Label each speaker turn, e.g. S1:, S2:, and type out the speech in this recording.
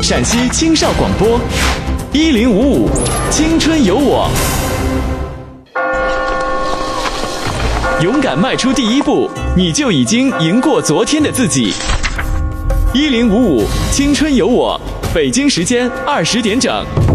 S1: 陕西青少广播1055青春有我。勇敢迈出第一步，你就已经赢过昨天的自己。1055青春有我，北京时间20点整。